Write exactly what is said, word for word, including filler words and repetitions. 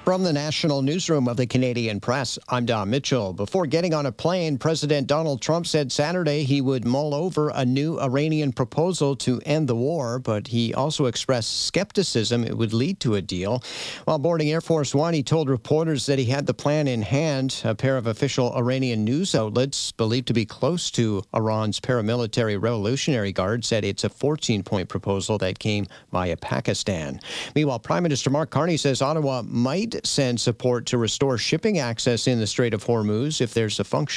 From the national newsroom of the Canadian Press, I'm Don Mitchell. Before getting on a plane, President Donald Trump said Saturday he would mull over a new Iranian proposal to end the war, but he also expressed skepticism it would lead to a deal. While boarding Air Force One, he told reporters that he had the plan in hand. A pair of official Iranian news outlets, believed to be close to Iran's paramilitary Revolutionary Guard, said it's a fourteen-point proposal that came via Pakistan. Meanwhile, Prime Minister Mark Carney says Ottawa might send support to restore shipping access in the Strait of Hormuz if there's a function